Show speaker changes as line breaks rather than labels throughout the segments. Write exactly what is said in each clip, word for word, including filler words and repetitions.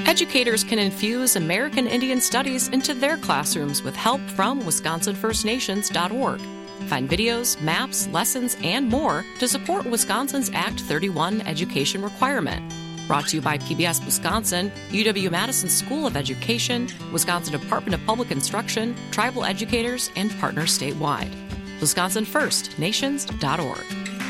Educators can infuse American Indian Studies into their classrooms with help from Wisconsin First Nations dot org. Find videos, maps, lessons, and more to support Wisconsin's Act thirty-one education requirement. Brought to you by P B S Wisconsin, U W-Madison School of Education, Wisconsin Department of Public Instruction, tribal educators, and partners statewide. Wisconsin First Nations dot org.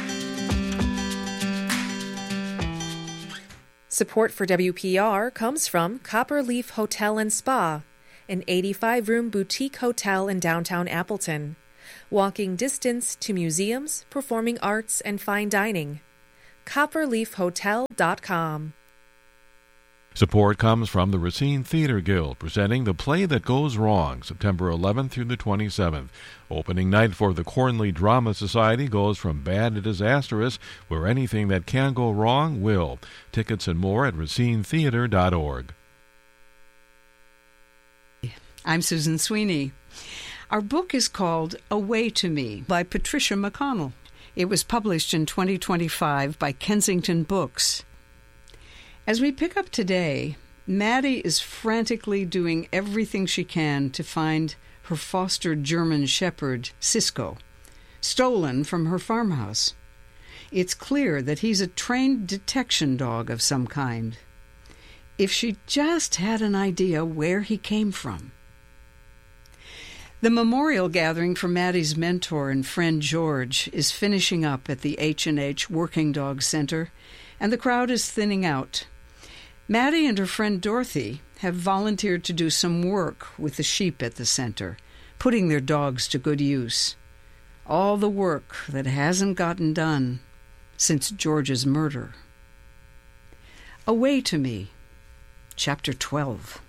Support for W P R comes from Copperleaf Hotel and Spa, an eighty-five room boutique hotel in downtown Appleton. Walking distance to museums, performing arts, and fine dining. copperleaf hotel dot com.
Support comes from the Racine Theater Guild, presenting The Play That Goes Wrong, September eleventh through the twenty-seventh. Opening night for the Cornley Drama Society goes from bad to disastrous, where anything that can go wrong will. Tickets and more at racine theater dot org.
I'm Susan Sweeney. Our book is called Away to Me by Patricia McConnell. It was published in twenty twenty-five by Kensington Books. As we pick up today, Maddie is frantically doing everything she can to find her foster German shepherd, Cisco, stolen from her farmhouse. It's clear that he's a trained detection dog of some kind. If she just had an idea where he came from. The memorial gathering for Maddie's mentor and friend George is finishing up at the H and H Working Dog Center, and the crowd is thinning out. Maddie and her friend Dorothy have volunteered to do some work with the sheep at the center, putting their dogs to good use. All the work that hasn't gotten done since George's murder. Away to Me, Chapter twelve.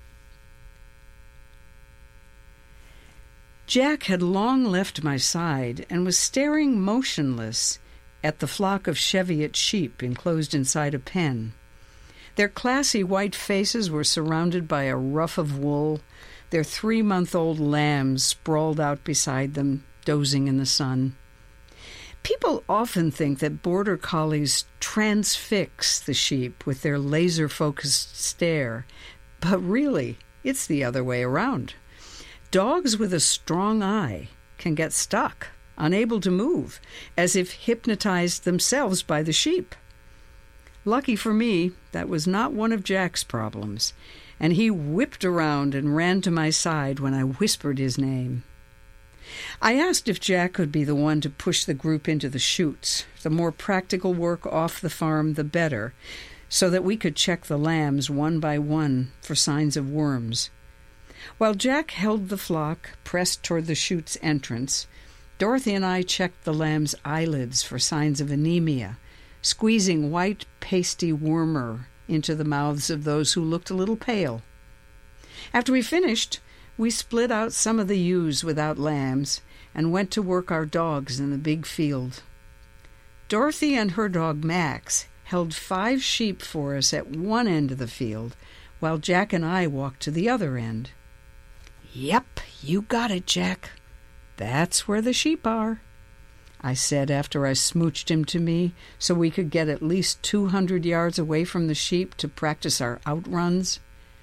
Jack had long left my side and was staring motionless at the flock of Cheviot sheep enclosed inside a pen. Their classy white faces were surrounded by a ruff of wool, their three-month-old lambs sprawled out beside them, dozing in the sun. People often think that border collies transfix the sheep with their laser-focused stare, but really, it's the other way around. Dogs with a strong eye can get stuck, unable to move, as if hypnotized themselves by the sheep. Lucky for me, that was not one of Jack's problems, and he whipped around and ran to my side when I whispered his name. I asked if Jack could be the one to push the group into the chutes. The more practical work off the farm, the better, so that we could check the lambs one by one for signs of worms. While Jack held the flock pressed toward the chute's entrance, Dorothy and I checked the lambs' eyelids for signs of anemia, squeezing white, pasty wormer into the mouths of those who looked a little pale. After we finished, we split out some of the ewes without lambs and went to work our dogs in the big field. Dorothy and her dog Max held five sheep for us at one end of the field, while Jack and I walked to the other end. "Yep, you got it, Jack. That's where the sheep are," I said after I smooched him to me so we could get at least two hundred yards away from the sheep to practice our outruns.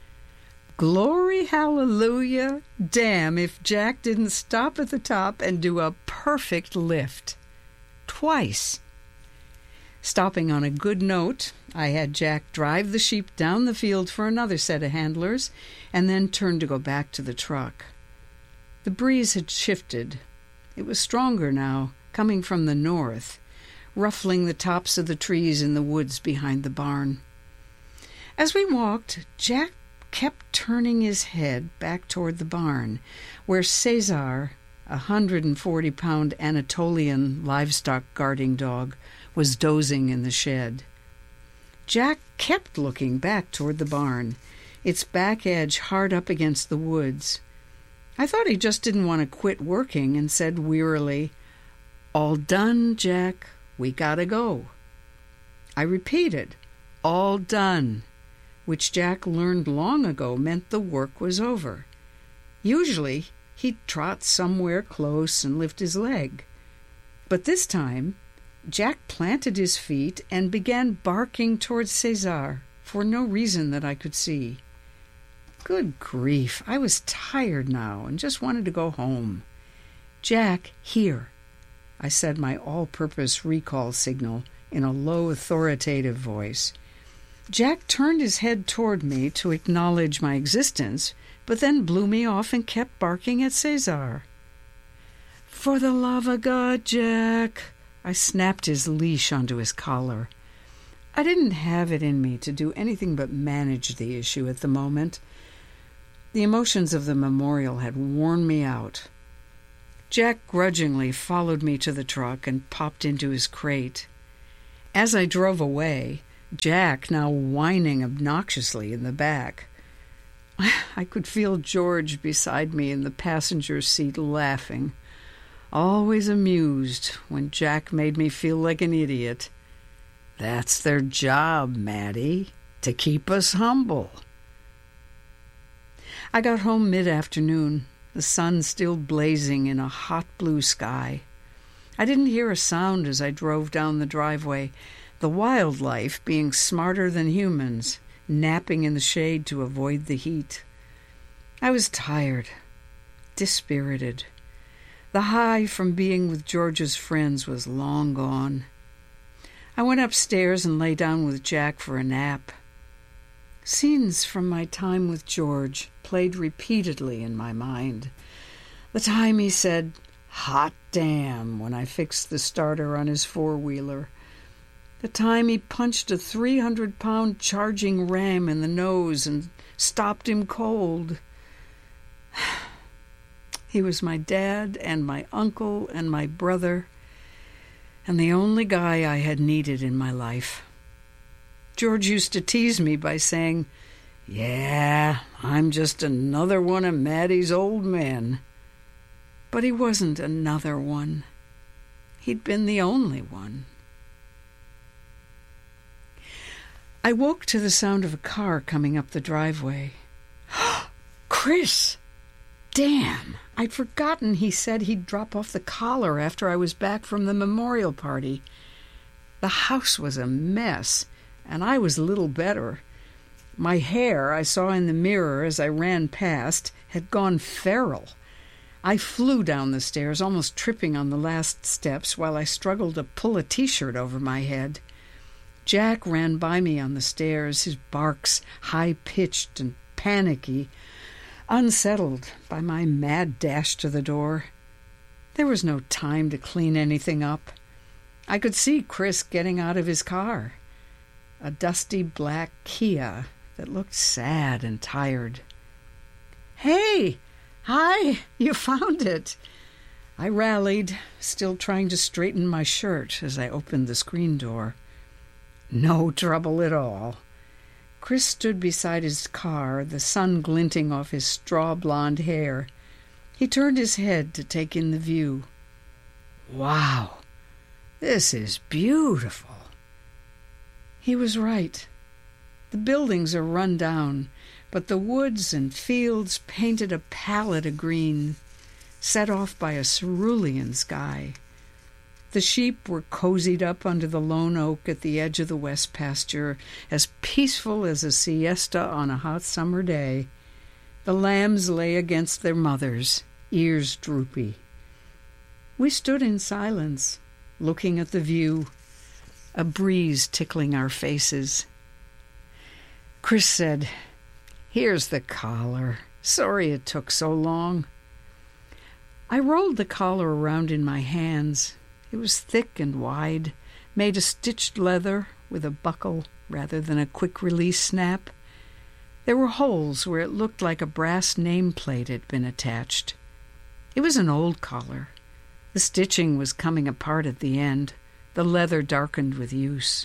Glory hallelujah! Damn if Jack didn't stop at the top and do a perfect lift. Twice. Stopping on a good note, I had Jack drive the sheep down the field for another set of handlers and then turned to go back to the truck. The breeze had shifted. It was stronger now, coming from the north, ruffling the tops of the trees in the woods behind the barn. As we walked, Jack kept turning his head back toward the barn, where Cesar, a hundred and forty pound Anatolian livestock guarding dog, was dozing in the shed. Jack kept looking back toward the barn, its back edge hard up against the woods. I thought he just didn't want to quit working and said wearily, "All done, Jack. We gotta go." I repeated, "All done," which Jack learned long ago meant the work was over. Usually, he'd trot somewhere close and lift his leg. But this time, Jack planted his feet and began barking towards Cesar, for no reason that I could see. Good grief, I was tired now and just wanted to go home. "Jack, here," I said my all-purpose recall signal in a low, authoritative voice. Jack turned his head toward me to acknowledge my existence, but then blew me off and kept barking at Cesar. "For the love of God, Jack!" I snapped his leash onto his collar. I didn't have it in me to do anything but manage the issue at the moment. The emotions of the memorial had worn me out. Jack grudgingly followed me to the truck and popped into his crate. As I drove away, Jack now whining obnoxiously in the back. I could feel George beside me in the passenger seat laughing, always amused when Jack made me feel like an idiot. That's their job, Maddie, to keep us humble. I got home mid-afternoon, the sun still blazing in a hot blue sky. I didn't hear a sound as I drove down the driveway, the wildlife being smarter than humans, napping in the shade to avoid the heat. I was tired, dispirited. The high from being with George's friends was long gone. I went upstairs and lay down with Jack for a nap. Scenes from my time with George played repeatedly in my mind. The time he said, "Hot damn," when I fixed the starter on his four-wheeler. The time he punched a three hundred pound charging ram in the nose and stopped him cold. He was my dad and my uncle and my brother, and the only guy I had needed in my life. George used to tease me by saying, "Yeah, I'm just another one of Maddie's old men." But he wasn't another one. He'd been the only one. I woke to the sound of a car coming up the driveway. Chris! Damn! I'd forgotten he said he'd drop off the collar after I was back from the memorial party. The house was a mess, and I was little better. My hair, I saw in the mirror as I ran past, had gone feral. I flew down the stairs, almost tripping on the last steps while I struggled to pull a T-shirt over my head. Jack ran by me on the stairs, his barks high-pitched and panicky, unsettled by my mad dash to the door. There was no time to clean anything up. I could see Chris getting out of his car, a dusty black Kia that looked sad and tired. "Hey! Hi! You found it!" I rallied, still trying to straighten my shirt as I opened the screen door. No trouble at all. Chris stood beside his car, the sun glinting off his straw-blonde hair. He turned his head to take in the view. "Wow! This is beautiful." He was right. The buildings are run down, but the woods and fields painted a palette of green, set off by a cerulean sky. The sheep were cozied up under the lone oak at the edge of the west pasture, as peaceful as a siesta on a hot summer day. The lambs lay against their mothers, ears droopy. We stood in silence, looking at the view, a breeze tickling our faces. Chris said, "Here's the collar. Sorry it took so long." I rolled the collar around in my hands. It was thick and wide, made of stitched leather with a buckle rather than a quick-release snap. There were holes where it looked like a brass nameplate had been attached. It was an old collar. The stitching was coming apart at the end, the leather darkened with use.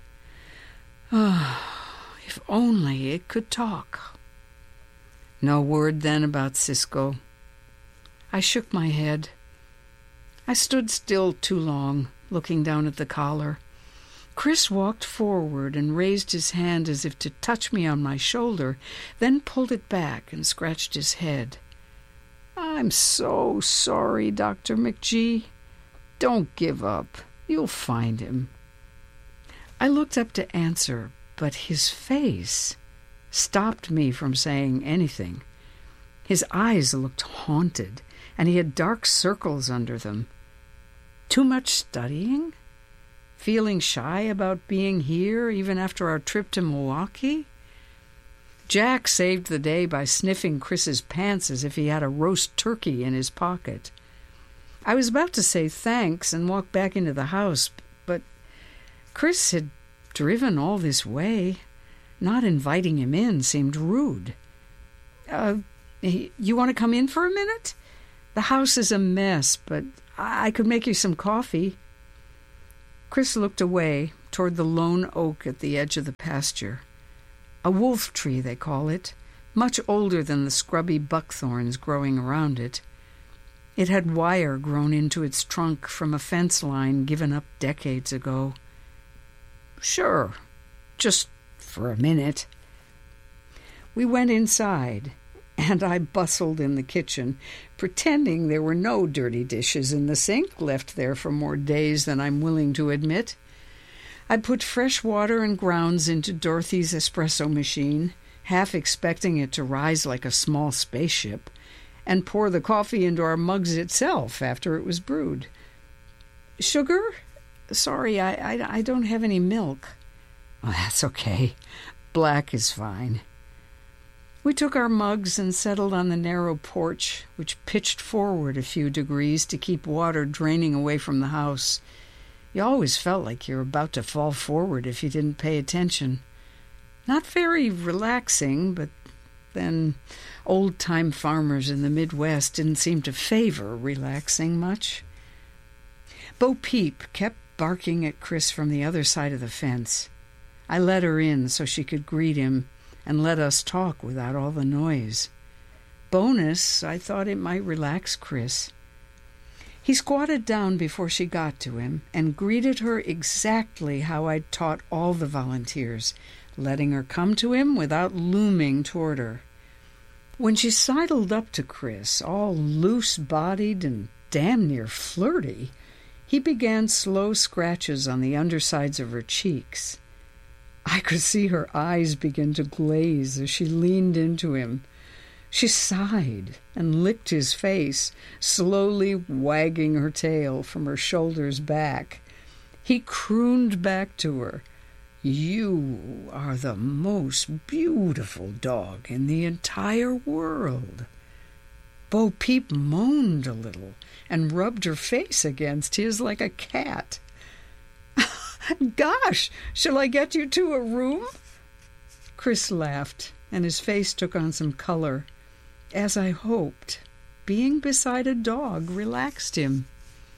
Ah, oh, if only it could talk. No word then about Cisco. I shook my head. I stood still too long, looking down at the collar. Chris walked forward and raised his hand as if to touch me on my shoulder, then pulled it back and scratched his head. "I'm so sorry, Doctor McGee. Don't give up. You'll find him." I looked up to answer, but his face stopped me from saying anything. His eyes looked haunted, and he had dark circles under them. Too much studying? Feeling shy about being here, even after our trip to Milwaukee? Jack saved the day by sniffing Chris's pants as if he had a roast turkey in his pocket. I was about to say thanks and walk back into the house, but Chris had driven all this way. Not inviting him in seemed rude. Uh, you want to come in for a minute? The house is a mess, but I could make you some coffee. Chris looked away toward the lone oak at the edge of the pasture. A wolf tree, they call it, much older than the scrubby buckthorns growing around it. It had wire grown into its trunk from a fence line given up decades ago. Sure, just for a minute. We went inside, and I bustled in the kitchen, pretending there were no dirty dishes in the sink left there for more days than I'm willing to admit. I put fresh water and grounds into Dorothy's espresso machine, half expecting it to rise like a small spaceship, and pour the coffee into our mugs itself after it was brewed. Sugar? Sorry, I, I, I don't have any milk. Oh, that's okay. Black is fine. We took our mugs and settled on the narrow porch, which pitched forward a few degrees to keep water draining away from the house. You always felt like you were about to fall forward if you didn't pay attention. Not very relaxing, but then old-time farmers in the Midwest didn't seem to favor relaxing much. Bo Peep kept barking at Chris from the other side of the fence. I let her in so she could greet him and let us talk without all the noise. Bonus, I thought it might relax Chris. He squatted down before she got to him and greeted her exactly how I'd taught all the volunteers, letting her come to him without looming toward her. When she sidled up to Chris, all loose-bodied and damn near flirty, he began slow scratches on the undersides of her cheeks. I could see her eyes begin to glaze as she leaned into him. She sighed and licked his face, slowly wagging her tail from her shoulders back. He crooned back to her, "You are the most beautiful dog in the entire world." Bo Peep moaned a little and rubbed her face against his like a cat. "Gosh, shall I get you to a room?" Chris laughed, and his face took on some color. As I hoped, being beside a dog relaxed him.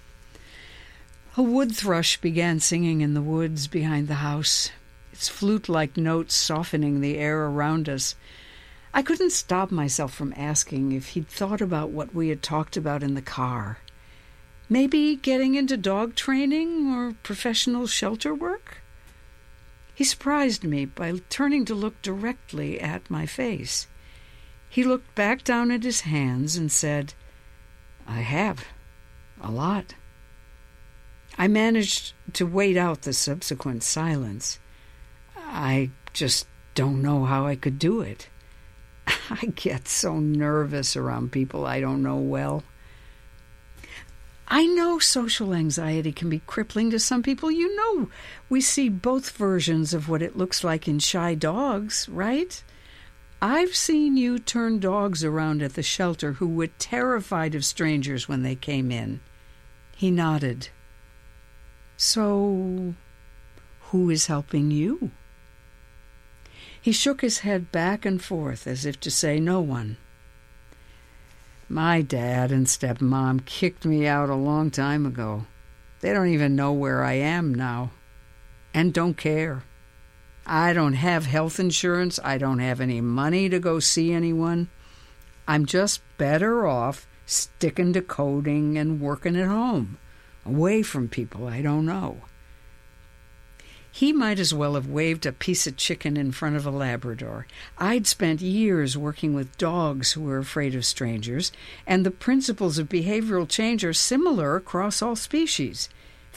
A wood thrush began singing in the woods behind the house, its flute-like notes softening the air around us. I couldn't stop myself from asking if he'd thought about what we had talked about in the car. Maybe getting into dog training or professional shelter work? He surprised me by turning to look directly at my face. He looked back down at his hands and said, "I have. A lot." I managed to wait out the subsequent silence. I just don't know how I could do it. I get so nervous around people I don't know well. I know social anxiety can be crippling to some people. You know, we see both versions of what it looks like in shy dogs, right? I've seen you turn dogs around at the shelter who were terrified of strangers when they came in. He nodded. So, who is helping you? He shook his head back and forth as if to say no one. My dad and stepmom kicked me out a long time ago. They don't even know where I am now, and don't care. I don't have health insurance. I don't have any money to go see anyone. I'm just better off sticking to coding and working at home, away from people I don't know. He might as well have waved a piece of chicken in front of a Labrador. I'd spent years working with dogs who were afraid of strangers, and the principles of behavioral change are similar across all species.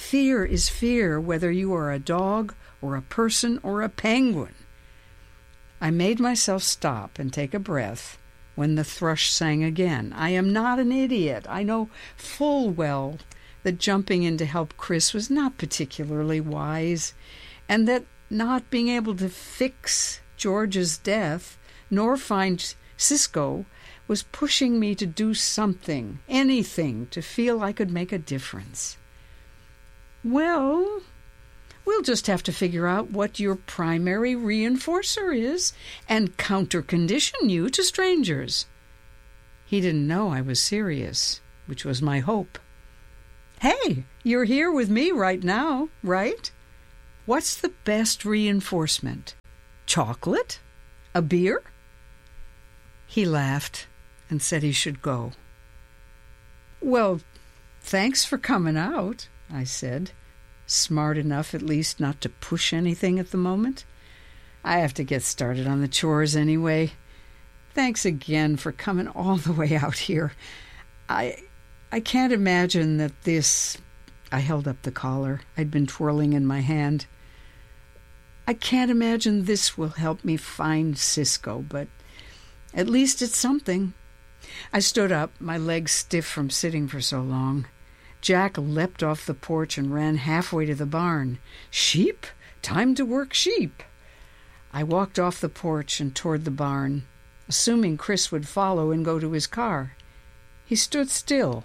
Fear is fear, whether you are a dog or a person or a penguin. I made myself stop and take a breath when the thrush sang again. I am not an idiot. I know full well that jumping in to help Chris was not particularly wise, and that not being able to fix George's death nor find Cisco was pushing me to do something, anything, to feel I could make a difference. Well, we'll just have to figure out what your primary reinforcer is and counter-condition you to strangers. He didn't know I was serious, which was my hope. Hey, you're here with me right now, right? What's the best reinforcement? Chocolate? A beer? He laughed and said he should go. Well, thanks for coming out, I said, smart enough at least not to push anything at the moment. I have to get started on the chores anyway. Thanks again for coming all the way out here. I I can't imagine that this... I held up the collar I'd been twirling in my hand. I can't imagine this will help me find Cisco, but at least it's something. I stood up, my legs stiff from sitting for so long. Jack leapt off the porch and ran halfway to the barn. Sheep? Time to work sheep. I walked off the porch and toward the barn, assuming Chris would follow and go to his car. He stood still.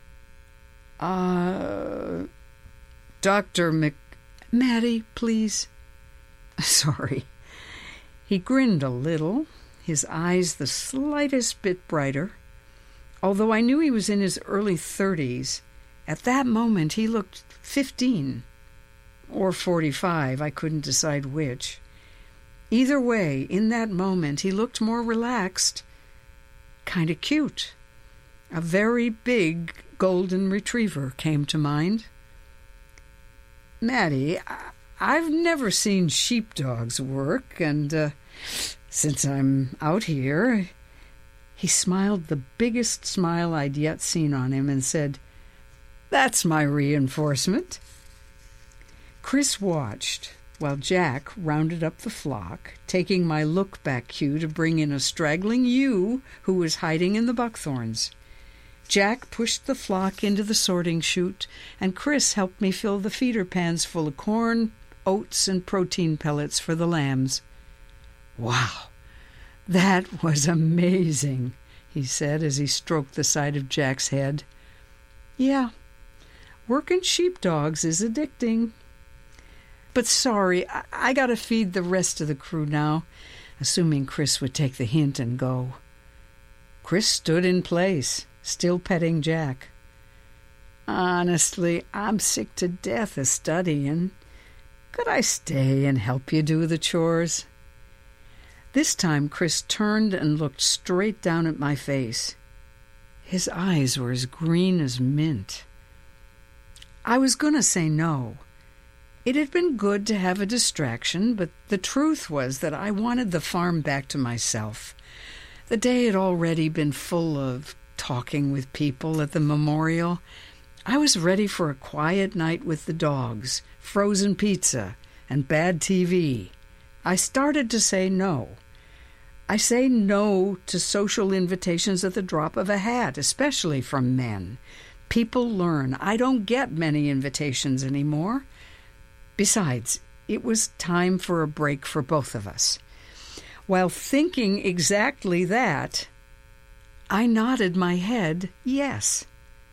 Uh, Doctor Mc... Maddie, please. Sorry. He grinned a little, his eyes the slightest bit brighter. Although I knew he was in his early thirties, at that moment he looked fifteen. Or forty-five, I couldn't decide which. Either way, in that moment he looked more relaxed. Kind of cute. A very big golden retriever came to mind. Maddie, I- I've never seen sheepdogs work, and uh, since I'm out here... He smiled the biggest smile I'd yet seen on him and said, That's my reinforcement. Chris watched while Jack rounded up the flock, taking my look-back cue to bring in a straggling ewe who was hiding in the buckthorns. Jack pushed the flock into the sorting chute, and Chris helped me fill the feeder pans full of corn, oats, and protein pellets for the lambs. Wow, that was amazing, he said as he stroked the side of Jack's head. Yeah, working sheepdogs is addicting. But sorry, I, I gotta feed the rest of the crew now, assuming Chris would take the hint and go. Chris stood in place, still petting Jack. Honestly, I'm sick to death of studying. Could I stay and help you do the chores? This time Chris turned and looked straight down at my face. His eyes were as green as mint. I was going to say no. It had been good to have a distraction, but the truth was that I wanted the farm back to myself. The day had already been full of talking with people at the memorial. I was ready for a quiet night with the dogs, frozen pizza, and bad T V. I started to say no. I say no to social invitations at the drop of a hat, especially from men. People learn. I don't get many invitations anymore. Besides, it was time for a break for both of us. While thinking exactly that, I nodded my head yes.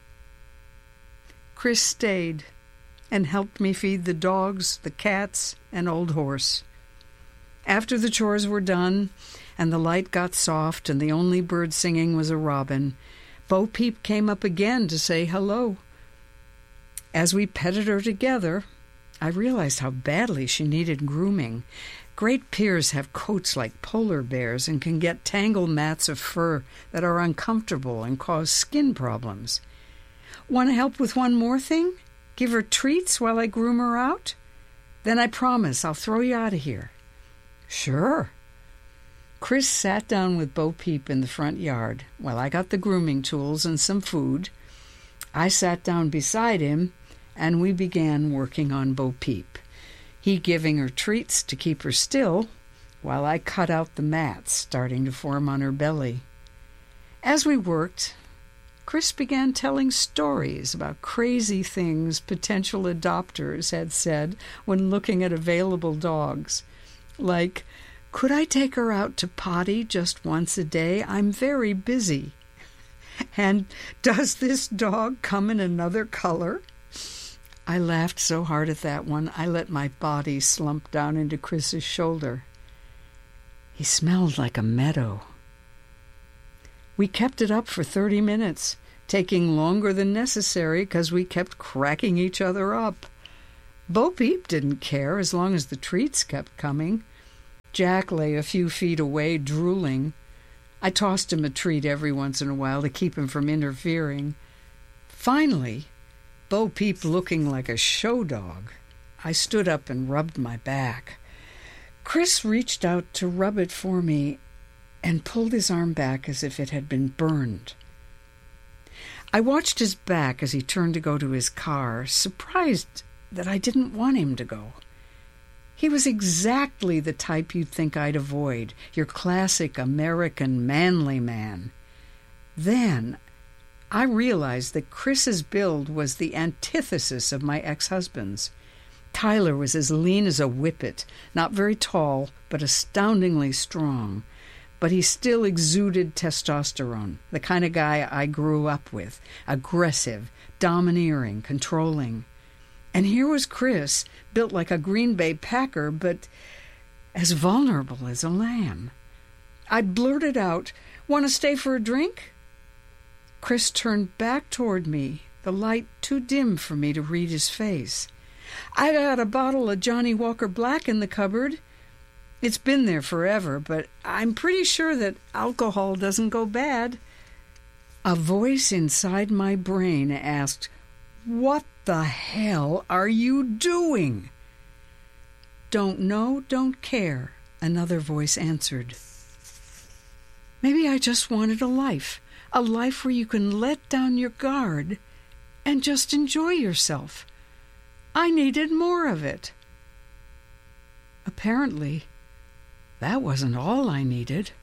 Chris stayed and helped me feed the dogs, the cats, and Old Horse. After the chores were done and the light got soft and the only bird singing was a robin, Bo Peep came up again to say hello. As we petted her together, I realized how badly she needed grooming. Great Pyrs have coats like polar bears and can get tangled mats of fur that are uncomfortable and cause skin problems. Want to help with one more thing? Give her treats while I groom her out? Then I promise I'll throw you out of here. Sure. Chris sat down with Bo Peep in the front yard while I got the grooming tools and some food. I sat down beside him and we began working on Bo Peep, he giving her treats to keep her still, while I cut out the mats starting to form on her belly. As we worked, Chris began telling stories about crazy things potential adopters had said when looking at available dogs, like, "Could I take her out to potty just once a day? I'm very busy." And, "Does this dog come in another color?" I laughed so hard at that one, I let my body slump down into Chris's shoulder. He smelled like a meadow. We kept it up for thirty minutes, taking longer than necessary because we kept cracking each other up. Bo Peep didn't care as long as the treats kept coming. Jack lay a few feet away, drooling. I tossed him a treat every once in a while to keep him from interfering. Finally, Bo Peep looking like a show dog, I stood up and rubbed my back. Chris reached out to rub it for me and pulled his arm back as if it had been burned. I watched his back as he turned to go to his car, surprised that I didn't want him to go. He was exactly the type you'd think I'd avoid, your classic American manly man. Then I realized that Chris's build was the antithesis of my ex-husband's. Tyler was as lean as a whippet, not very tall, but astoundingly strong. But he still exuded testosterone, the kind of guy I grew up with, aggressive, domineering, controlling. And here was Chris, built like a Green Bay Packer, but as vulnerable as a lamb. I blurted out, "Want to stay for a drink?" Chris turned back toward me, the light too dim for me to read his face. "I got a bottle of Johnny Walker Black in the cupboard. It's been there forever, but I'm pretty sure that alcohol doesn't go bad." A voice inside my brain asked, "What the hell are you doing?" "Don't know, don't care," another voice answered. Maybe I just wanted a life, a life where you can let down your guard and just enjoy yourself. I needed more of it. Apparently, that wasn't all I needed.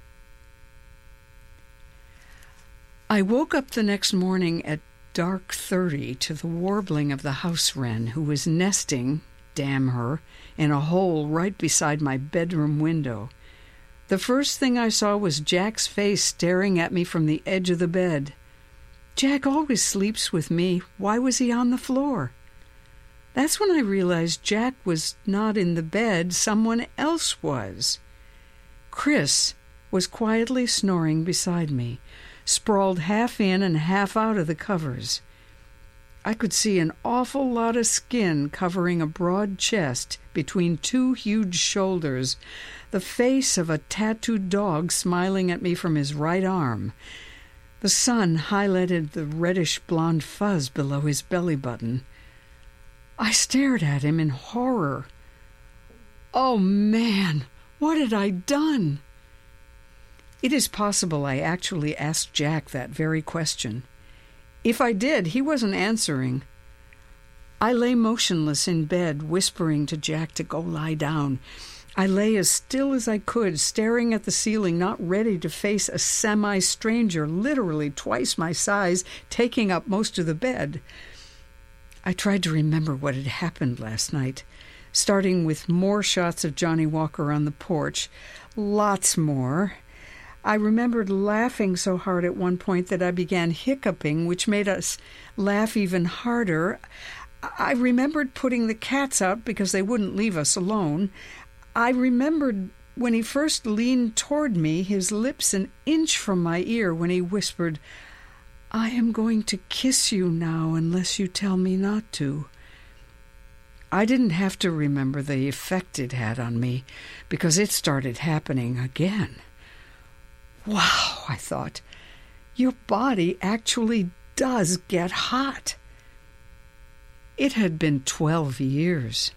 I woke up the next morning at dark thirty to the warbling of the house wren, who was nesting, damn her, in a hole right beside my bedroom window. The first thing I saw was Jack's face staring at me from the edge of the bed. Jack always sleeps with me. Why was he on the floor? That's when I realized Jack was not in the bed, someone else was. Chris was quietly snoring beside me, sprawled half in and half out of the covers. I could see an awful lot of skin covering a broad chest between two huge shoulders, the face of a tattooed dog smiling at me from his right arm. The sun highlighted the reddish-blonde fuzz below his belly button. I stared at him in horror. Oh, man, what had I done? It is possible I actually asked Jack that very question. If I did, he wasn't answering. I lay motionless in bed, whispering to Jack to go lie down. I lay as still as I could, staring at the ceiling, not ready to face a semi-stranger, literally twice my size, taking up most of the bed. I tried to remember what had happened last night, starting with more shots of Johnny Walker on the porch, lots more. I remembered laughing so hard at one point that I began hiccuping, which made us laugh even harder. I remembered putting the cats out because they wouldn't leave us alone. I remembered when he first leaned toward me, his lips an inch from my ear, when he whispered, "I am going to kiss you now unless you tell me not to." I didn't have to remember the effect it had on me, because it started happening again. Wow, I thought, your body actually does get hot. It had been twelve years.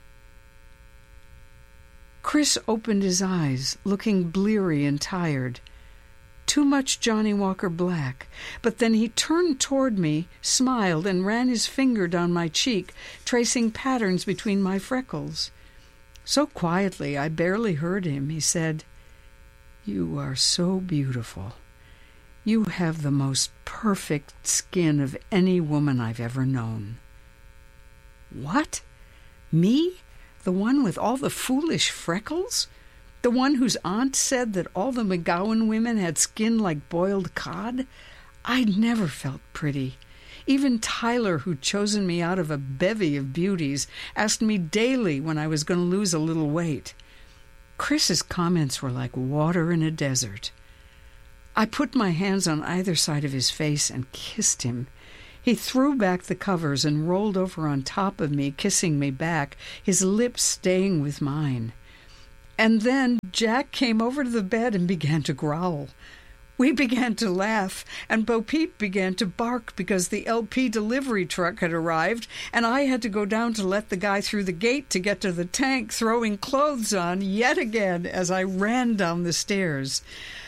Chris opened his eyes, looking bleary and tired. too much Johnny Walker Black. But then he turned toward me, smiled, and ran his finger down my cheek, tracing patterns between my freckles. So quietly I barely heard him. He said, "You are so beautiful. You have the most perfect skin of any woman I've ever known." What? Me? The one with all the foolish freckles? The one whose aunt said that all the McGowan women had skin like boiled cod? I'd never felt pretty. Even Tyler, who'd chosen me out of a bevy of beauties, asked me daily when I was going to lose a little weight. Chris's comments were like water in a desert. I put my hands on either side of his face and kissed him. He threw back the covers and rolled over on top of me, kissing me back, his lips staying with mine. And then Jack came over to the bed and began to growl. We began to laugh, and Bo Peep began to bark because the L P delivery truck had arrived, and I had to go down to let the guy through the gate to get to the tank, throwing clothes on yet again as I ran down the stairs.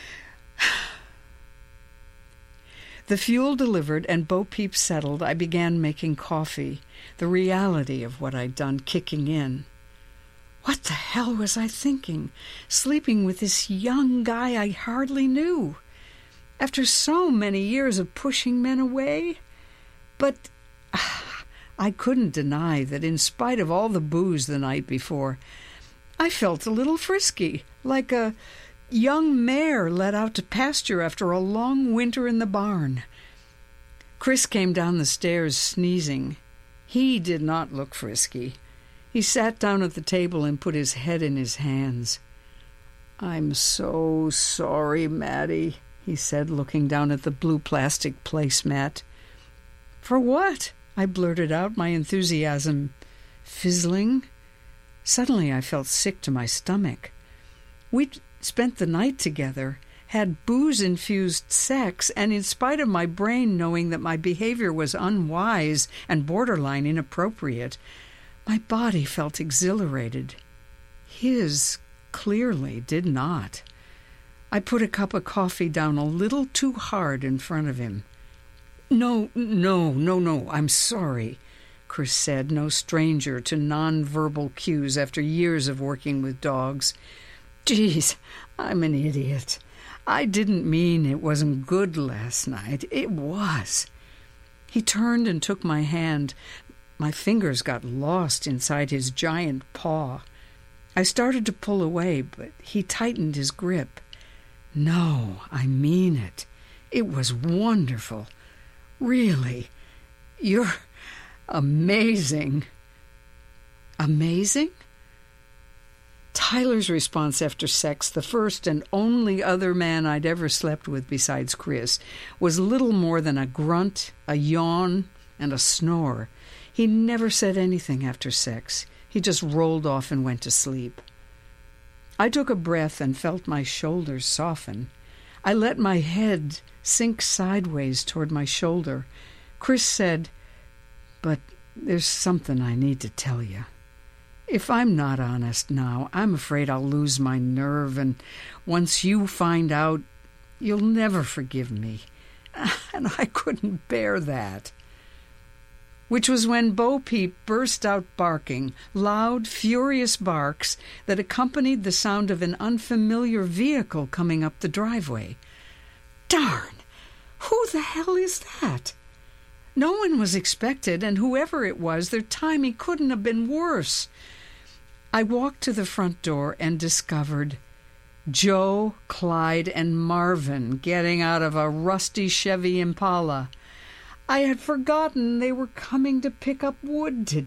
The fuel delivered and Bo Peep settled, I began making coffee, the reality of what I'd done kicking in. What the hell was I thinking, sleeping with this young guy I hardly knew? After so many years of pushing men away? But uh, I couldn't deny that in spite of all the booze the night before, I felt a little frisky, like a young mare let out to pasture after a long winter in the barn. Chris came down the stairs sneezing. He did not look frisky. He sat down at the table and put his head in his hands. "I'm so sorry, Maddie," he said, looking down at the blue plastic placemat. "For what?" I blurted out, my enthusiasm fizzling. Suddenly I felt sick to my stomach. We'd spent the night together, had booze-infused sex, and in spite of my brain knowing that my behavior was unwise and borderline inappropriate, my body felt exhilarated. His clearly did not. I put a cup of coffee down a little too hard in front of him. No, no, no, no, I'm sorry," Chris said, no stranger to nonverbal cues after years of working with dogs. "Geez, I'm an idiot. I didn't mean it wasn't good last night. It was." He turned and took my hand. My fingers got lost inside his giant paw. I started to pull away, but he tightened his grip. "No, I mean it. It was wonderful. Really. You're amazing." Amazing? Tyler's response after sex, the first and only other man I'd ever slept with besides Chris, was little more than a grunt, a yawn, and a snore. He never said anything after sex. He just rolled off and went to sleep. I took a breath and felt my shoulders soften. I let my head sink sideways toward my shoulder. Chris said, "But there's something I need to tell you. If I'm not honest now, I'm afraid I'll lose my nerve, and once you find out, you'll never forgive me. And I couldn't bear that." Which was when Bo Peep burst out barking, loud, furious barks that accompanied the sound of an unfamiliar vehicle coming up the driveway. Darn! Who the hell is that? No one was expected, and whoever it was, their timing couldn't have been worse. I walked to the front door and discovered Joe, Clyde, and Marvin getting out of a rusty Chevy Impala. I had forgotten they were coming to pick up wood today.